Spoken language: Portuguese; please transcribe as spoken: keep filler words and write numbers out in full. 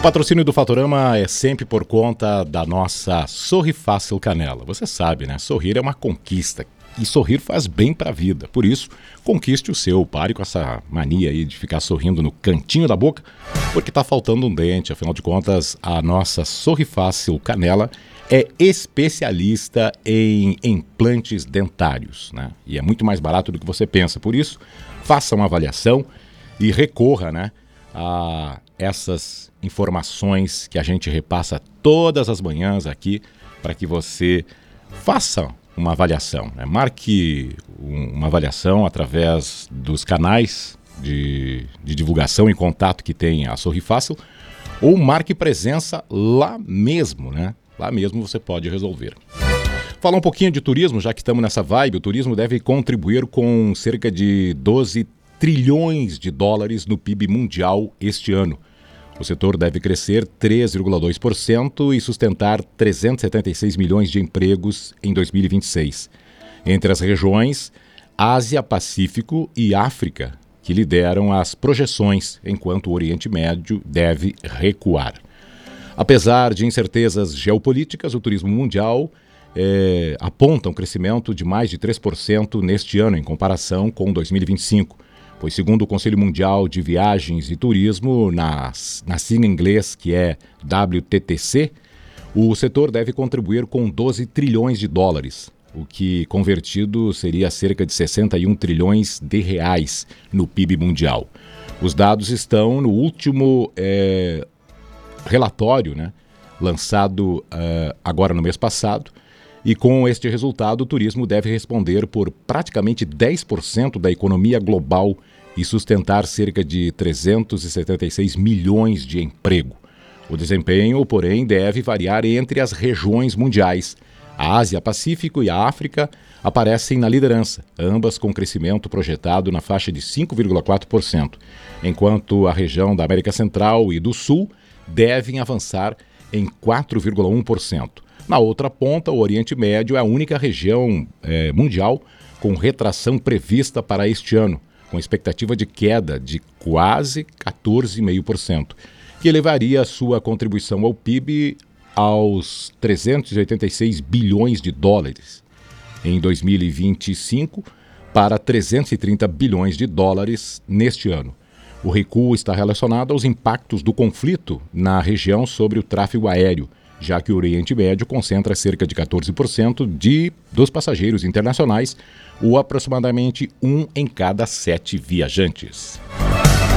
patrocínio do Fatorama é sempre por conta da nossa Sorri Fácil Canela. Você sabe, né? Sorrir é uma conquista e sorrir faz bem para a vida. Por isso, conquiste o seu. Pare com essa mania aí de ficar sorrindo no cantinho da boca, porque tá faltando um dente. Afinal de contas, a nossa Sorri Fácil Canela é especialista em implantes dentários, né? E é muito mais barato do que você pensa. Por isso, faça uma avaliação e recorra, né, a essas informações que a gente repassa todas as manhãs aqui para que você faça uma avaliação, né? Marque um, uma avaliação através dos canais de, de divulgação e contato que tem a Sorri Fácil, ou marque presença lá mesmo, né? Lá mesmo você pode resolver. Falar um pouquinho de turismo, já que estamos nessa vibe. O turismo deve contribuir com cerca de doze trilhões de dólares no P I B mundial este ano. O setor deve crescer três vírgula dois por cento e sustentar trezentos e setenta e seis milhões de empregos em dois mil e vinte e seis. Entre as regiões, Ásia, Pacífico e África, que lideram as projeções, enquanto o Oriente Médio deve recuar. Apesar de incertezas geopolíticas, o turismo mundial é, aponta um crescimento de mais de três por cento neste ano, em comparação com dois mil e vinte e cinco. Pois, segundo o Conselho Mundial de Viagens e Turismo, na, na sigla em inglês, que é W T T C, o setor deve contribuir com doze trilhões de dólares, o que convertido seria cerca de sessenta e um trilhões de reais no P I B mundial. Os dados estão no último é, relatório, né, lançado uh, agora no mês passado, e com este resultado o turismo deve responder por praticamente dez por cento da economia global e sustentar cerca de trezentos e setenta e seis milhões de emprego. O desempenho, porém, deve variar entre as regiões mundiais. A Ásia, Pacífico e a África aparecem na liderança, ambas com crescimento projetado na faixa de cinco vírgula quatro por cento, enquanto a região da América Central e do Sul devem avançar em quatro vírgula um por cento. Na outra ponta, o Oriente Médio é a única região é, mundial com retração prevista para este ano, com expectativa de queda de quase quatorze vírgula cinco por cento, que elevaria a sua contribuição ao P I B aos trezentos e oitenta e seis bilhões de dólares em dois mil e vinte e cinco para trezentos e trinta bilhões de dólares neste ano. O recuo está relacionado aos impactos do conflito na região sobre o tráfego aéreo, já que o Oriente Médio concentra cerca de quatorze por cento de, dos passageiros internacionais, ou aproximadamente um em cada sete viajantes.